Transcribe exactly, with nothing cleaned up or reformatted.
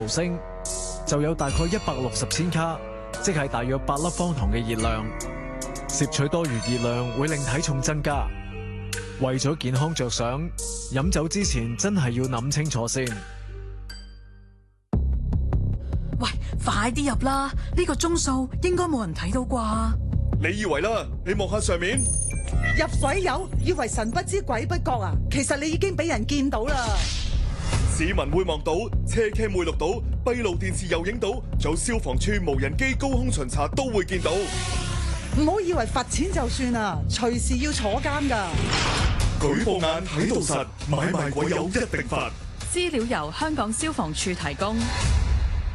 毫升，就有大概一百六十千卡，即係大約八粒方糖嘅熱量。攝取多餘熱量會令體重增加。為咗健康着想，飲酒之前真係要諗清楚先。 喂，快啲入啦！呢個鐘數應該冇人睇到啩？ 你以為啦？你望下上面， 入鬼友，以為神不知鬼不覺啊！其實你已經俾人見到啦。 市民會望到，車 cam 會錄到，閉路電視又影到，仲有消防處無人機高空巡查都會見到。 唔好以為罰錢就算啊，隨時要坐監噶。 舉報眼睇到實，買賣鬼友一定罰。 資料由香港消防處提供。